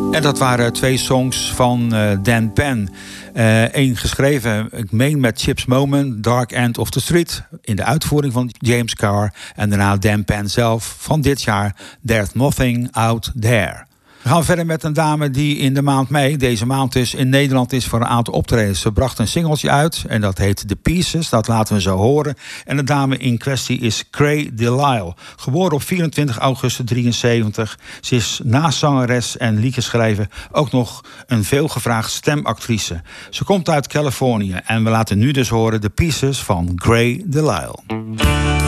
En dat waren 2 songs van Dan Penn. Eén geschreven, ik meen met Chips Moman, Dark End of the Street, in de uitvoering van James Carr. En daarna Dan Penn zelf van dit jaar, There's Nothing Out There. We gaan verder met een dame die in de maand mei, deze maand dus, in Nederland is voor een aantal optredens. Ze bracht een singeltje uit en dat heet The Pieces. Dat laten we zo horen. En de dame in kwestie is Cray DeLisle. Geboren op 24 augustus 73. Ze is naast zangeres en liedjeschrijver ook nog een veelgevraagd stemactrice. Ze komt uit Californië en we laten nu dus horen The Pieces van Cray DeLisle.